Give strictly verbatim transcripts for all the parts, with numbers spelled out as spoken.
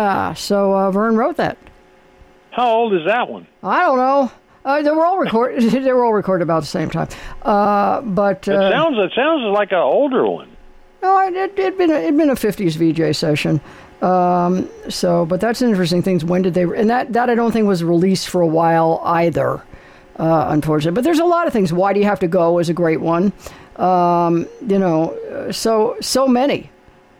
Yeah, so uh, Vern wrote that. How old is that one? I don't know. Uh, they were all recorded. They were all recorded about the same time. Uh, but uh, it sounds it sounds like an older one. No, it it it'd been a, it'd been a fifties V J session. Um, so, but that's an interesting thing. When did they? And that that I don't think was released for a while either. Uh, unfortunately, but there's a lot of things. Why Do You Have to Go is a great one. Um, you know, so so many.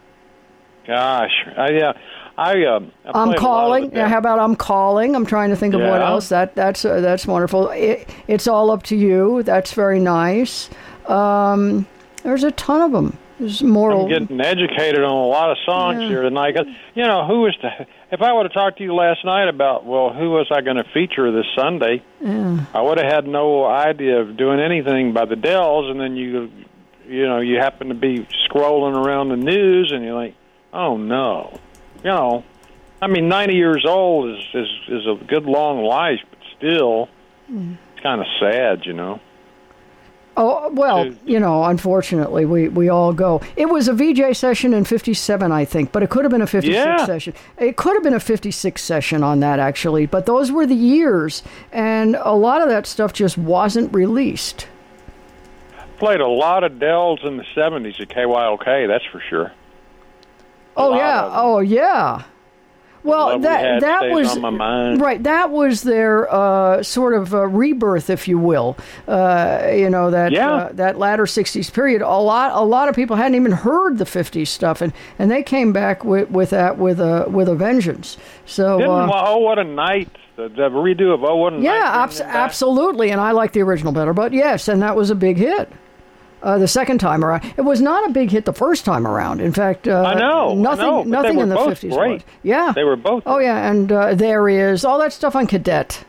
Gosh, I yeah. I, uh, I I'm calling. Yeah, how about I'm calling? I'm trying to think of yeah. what else. That that's uh, that's wonderful. It, it's All Up to You. That's very nice. Um, there's a ton of them. There's moral. I'm getting educated on a lot of songs yeah. here tonight. Cause, you know, who was to, if I would have talked to you last night about, well, who was I going to feature this Sunday? Yeah. I would have had no idea of doing anything by the Dells, and then you, you know, you happen to be scrolling around the news, and you're like, oh no. You know, I mean, ninety years old is, is, is a good long life, but still, mm. it's kind of sad, you know. Oh, well, you know, unfortunately, we, we all go. It was a V J session in fifty-seven, I think, but it could have been a fifty-six yeah. session. It could have been a fifty-six session on that, actually, but those were the years, and a lot of that stuff just wasn't released. Played a lot of Dells in the seventies at K Y L K, that's for sure. Oh yeah! Oh yeah! Well, that that was on my mind. right. That was their uh, sort of uh, rebirth, if you will. Uh, you know that yeah. uh, that latter sixties period. A lot a lot of people hadn't even heard the fifties stuff, and, and they came back with, with that with a with a vengeance. So Didn't, uh, well, Oh What a Night, the, the redo of Oh What a Night. Yeah, abs- absolutely. And I like the original better, but yes, and that was a big hit. Uh, the second time around, it was not a big hit the first time around. In fact, uh, I know nothing, I know, nothing in the fifties. Great. Yeah, they were both. Oh yeah, and uh, There Is all that stuff on Cadet.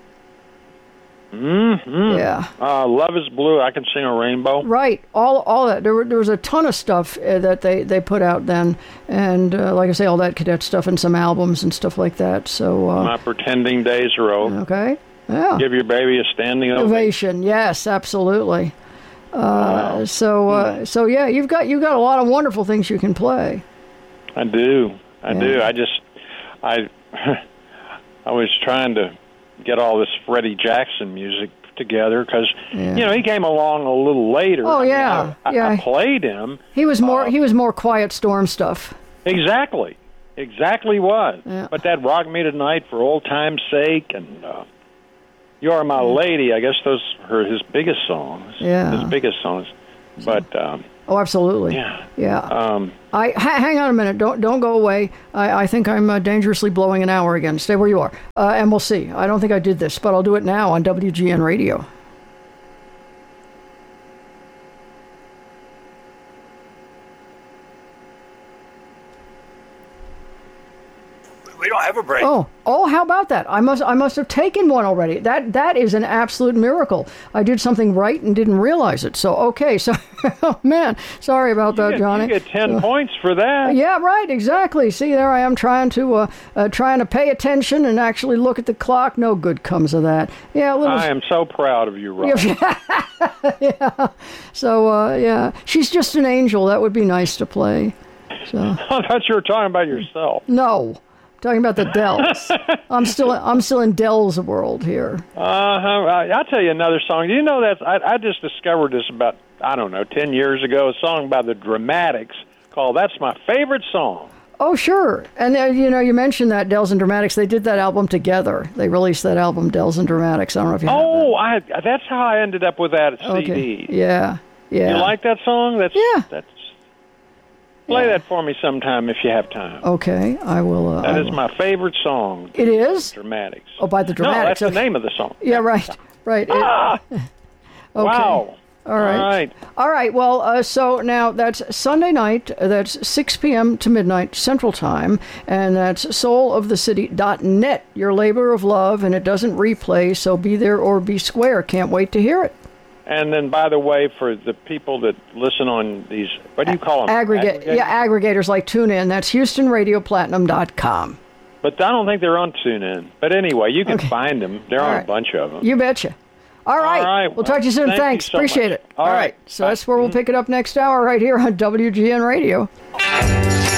Mm-hmm. Yeah. Uh, Love Is Blue. I Can Sing a Rainbow. Right. All all that. There, were, there was a ton of stuff uh, that they, they put out then, and uh, like I say, all that Cadet stuff and some albums and stuff like that. So. Uh, My Pretending Days Are Over. Okay. Yeah. Give Your Baby a Standing Ovation. Ovation. Yes, absolutely. Uh, wow. So, uh, so yeah, you've got you've got a lot of wonderful things you can play. I do, I yeah. do. I just, I, I was trying to get all this Freddie Jackson music together because yeah. you know he came along a little later. Oh I yeah, mean, I, yeah. I, I played him. He was more uh, he was more Quiet Storm stuff. Exactly, exactly was. Yeah. But that Rock Me Tonight for Old Time's Sake and. Uh, You Are My Lady, I guess those are his biggest songs. Yeah. His biggest songs. But, um, oh, absolutely. Yeah. Yeah. Um, I ha- hang on a minute. Don't don't go away. I, I think I'm uh, dangerously blowing an hour again. Stay where you are. Uh, and we'll see. I don't think I did this, but I'll do it now on W G N Radio. We don't have a break. Oh, oh, how about that? I must, I must have taken one already. That, that is an absolute miracle. I did something right and didn't realize it. So, okay, so, oh man, sorry about you that, get, Johnny. You get ten uh, points for that. Yeah, right, exactly. See, there I am trying to, uh, uh, trying to pay attention and actually look at the clock. No good comes of that. Yeah, a little. I am so proud of you, Rob. Yeah. So, uh, yeah, she's just an angel. That would be nice to play. So. I thought you were talking about yourself. No. Talking about the Dells. I'm still I'm still in Dells world here. Uh, I'll tell you another song. Do you know that I, I just discovered this about, I don't know, ten years ago, a song by the Dramatics called That's My Favorite Song. Oh, sure. And, uh, you know, you mentioned that, Dells and Dramatics. They did that album together. They released that album, Dells and Dramatics. I don't know if you Oh, have that. I, that's how I ended up with that okay. C D. Yeah, yeah. You like that song? That's, yeah. That's, play yeah. that for me sometime if you have time. Okay, I will. Uh, that I is will. my favorite song. It is? Dramatics. Oh, by the Dramatics. No, that's okay. the name of the song. Yeah, right, right. Ah! It, okay. Wow. All right. All right. All right. Well, uh, so now that's Sunday night. That's six p.m. to midnight Central Time, and that's soul of the city dot net, your labor of love, and it doesn't replay, so be there or be square. Can't wait to hear it. And then, by the way, for the people that listen on these, what do you call them? Aggregate, Aggregators? yeah, aggregators like TuneIn. That's Houston Radio Platinum dot com. But I don't think they're on TuneIn. But anyway, you can okay. find them. They're All on right. a bunch of them. You betcha. All right. All right. We'll talk to you soon. Thank Thanks. you so Appreciate much. it. All All right. right. So that's where we'll pick it up next hour right here on W G N Radio.